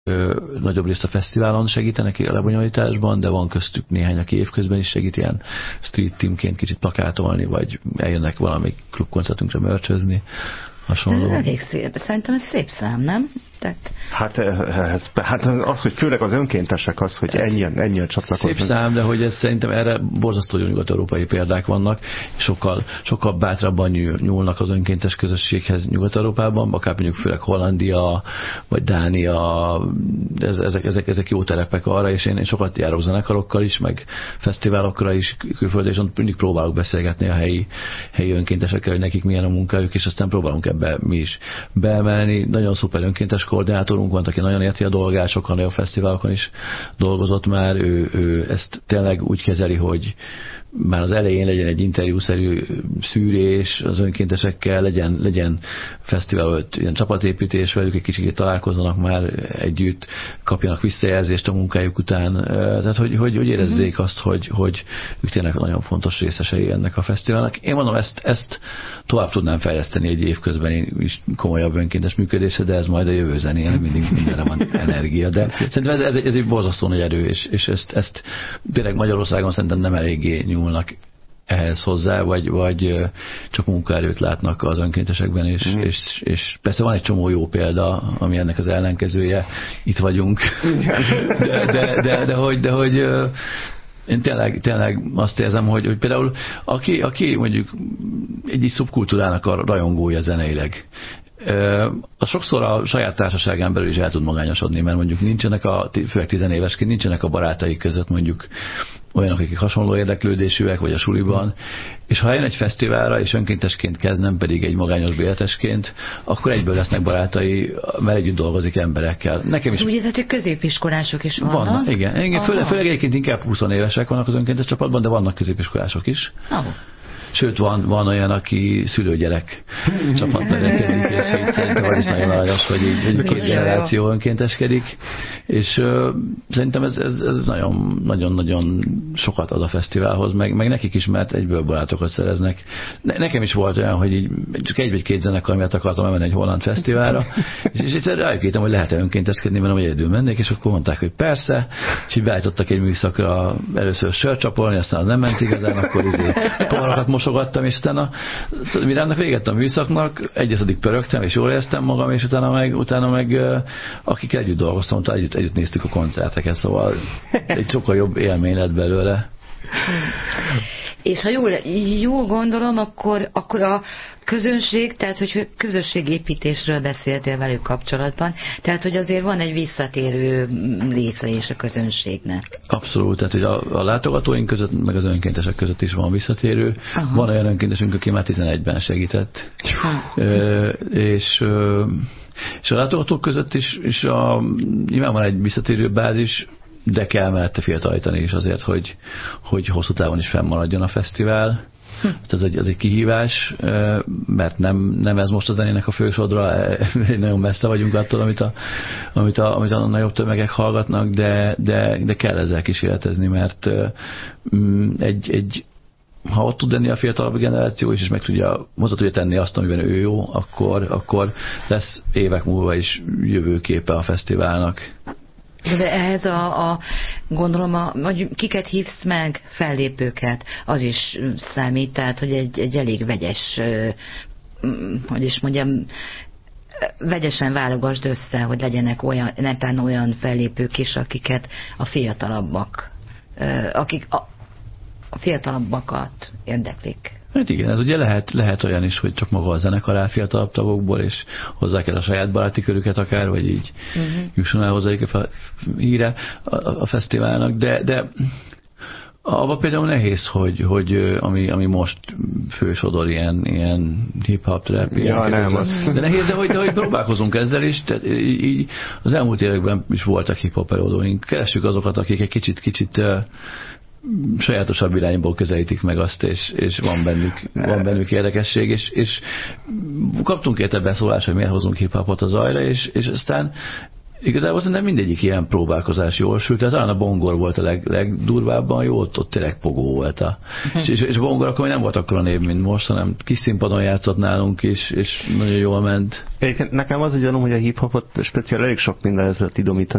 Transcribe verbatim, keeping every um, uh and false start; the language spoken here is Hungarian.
nagyobb részt a fesztiválon segítenek a lebonyolításban, de van köztük néhány, aki évközben is segít ilyen street teamként kicsit plakátolni, vagy eljönnek valami klubkoncertünkre mörcsözni. Hasonló. Ez elég szép. Szerintem ez szép szám, nem? Tehát... Hát, ez, hát az, hogy főleg az önkéntesek az, hogy ennyien, ennyien csatlakoznak. Szép szám, de hogy ez szerintem erre borzasztó nyugat-európai példák vannak, sokkal, sokkal bátrabban nyúlnak az önkéntes közösséghez Nyugat-Európában, akár mondjuk főleg Hollandia, vagy Dánia, ez, ezek, ezek, ezek jó terepek arra, és én, én sokat járok zenekarokkal is, meg fesztiválokra is külföldön, és ott mindig próbálok beszélgetni a helyi, helyi önkéntesekkel, hogy nekik milyen a munkájuk, és aztán próbálunk ebbe mi is beemelni. Nagyon szuper önkéntes koordinátorunk van, aki nagyon érti a dolgát, sokkal nagyon fesztiválokon is dolgozott már, ő, ő ezt tényleg úgy kezeli, hogy már az elején legyen egy interjúszerű szűrés az önkéntesekkel, legyen, legyen fesztivál, ilyen csapatépítés velük, egy kicsit találkozzanak már együtt, kapjanak visszajelzést a munkájuk után, tehát hogy, hogy, hogy érezzék azt, hogy, hogy ők tényleg nagyon fontos részesei ennek a fesztiválnak. Én mondom, ezt, ezt tovább tudnám fejleszteni egy év közben is komolyabb önkéntes működésre, de ez majd a jövő zenén, mindig mindenre van energia, de szerintem ez, ez, egy, ez egy borzasztó nagy erő, és, és ezt, ezt tényleg Magyarországon szerintem nem eléggé nyúlnak ehhez hozzá, vagy, vagy csak munkaerőt látnak az önkéntesekben, és, mm. és, és persze van egy csomó jó példa, ami ennek az ellenkezője, itt vagyunk, de, de, de, de, hogy, de hogy én tényleg, tényleg azt érzem, hogy, hogy például aki, aki mondjuk egy szubkultúrának a rajongója zeneileg, az sokszor a saját társaságán belül is el tud magányosodni, mert mondjuk nincsenek a, főleg tizenévesként nincsenek a barátai között mondjuk olyanok, akik hasonló érdeklődésűek, vagy a suliban, és ha eljön egy fesztiválra, és önkéntesként kezd, nem pedig egy magányos béletesként, akkor egyből lesznek barátai, mert együtt dolgozik emberekkel. Nekem is... Úgy érzed, hogy középiskolások is vannak? Vannak, igen. igen főleg, főleg egyébként inkább húsz évesek vannak az önkéntes csapatban, de vannak középiskolások is. Oh. Sőt, van, van olyan, aki szülőgyerek csapattal érkezik, és így szerintem az is nagyon aranyos, hogy így hogy két generáció önkénteskedik, és uh, szerintem ez, ez, ez nagyon, nagyon, nagyon sokat ad a fesztiválhoz, meg, meg nekik is, mert egyből barátokat szereznek. Ne, nekem is volt olyan, hogy így, csak egy vagy két zenekar miatt akartam elmenni egy holland fesztiválra, és, és egyszer rájöttem, hogy lehet-e önkénteskedni, mert nem egyedül mennék, és akkor mondták, hogy persze, és így beállítottak egy műszakra először sört csapolni, aztán az nem ment igazán, akkor izé poharakat mosogattam, és utána mire annak véget a műszaknak, egyeszedik pörögtem, és jól éreztem magam, és utána meg, utána meg akik együtt dolgoztam, utána együtt, együtt néztük a koncerteket, szóval egy sokkal jobb élmény lett belőle. És ha jól, jól gondolom, akkor, akkor a közönség, tehát hogy közösségépítésről beszéltél velük kapcsolatban, tehát hogy azért van egy visszatérő része is a közönségnek. Abszolút, tehát hogy a, a látogatóink között, meg az önkéntesek között is van visszatérő. Aha. Van olyan önkéntesünk, aki már tizenegyben segített. Ö, és, ö, és a látogatók között is, is a, nyilván van egy visszatérő bázis, de kell mellette fiatalítani is azért, hogy, hogy hosszú távon is fennmaradjon a fesztivál. Hm. Ez egy, ez egy kihívás, mert nem, nem ez most a zenének a fősodra, nagyon messze vagyunk attól, amit a, amit a, amit a nagyobb tömegek hallgatnak, de, de, de kell ezzel kísérletezni, mert egy, egy ha ott tud lenni a fiatalabb generáció is, és meg tudja, hozzá tudja tenni azt, amiben ő jó, akkor, akkor lesz évek múlva is jövőképe a fesztiválnak. De ehhez a, a gondolom, a, hogy kiket hívsz meg, fellépőket, az is számít, tehát, hogy egy, egy elég vegyes, hogy is mondjam, vegyesen válogasd össze, hogy legyenek olyan, netán olyan fellépők is, akiket a fiatalabbak, akik a, a fiatalabbakat érdeklik. Hát igen, ez ugye lehet, lehet olyan is, hogy csak maga a zenekar áll fiatalabb tagokból, és hozzá kell a saját baráti körüket akár, vagy így uh-huh. jusson el hozzájuk a híre a, a fesztiválnak, de, de abban például nehéz, hogy, hogy ami, ami most fősodor ilyen, ilyen hip-hop trap, ja, nem, az. De nehéz, de hogy, de hogy próbálkozunk ezzel is, tehát így, így az elmúlt években is voltak hip-hop előadóink. Keressük azokat, akik egy kicsit, kicsit sajátosabb irányból közelítik meg azt, és, és van, bennük, van bennük érdekesség, és, és kaptunk érte beszólást, hogy miért hozunk hip-hopot a zajra, és, és aztán igazából szerintem mindegyik ilyen próbálkozás jól sült, tehát talán a bongor volt a leg, legdurvábban jó, ott, ott tényleg pogó volt. A, uh-huh. és, és a bongor akkor nem volt akkora név, mint most, hanem kis színpadon játszott nálunk is, és nagyon jól ment. Egyébként nekem az a gyanúm, hogy a hip-hopot speciál elég sok minden ezelőtt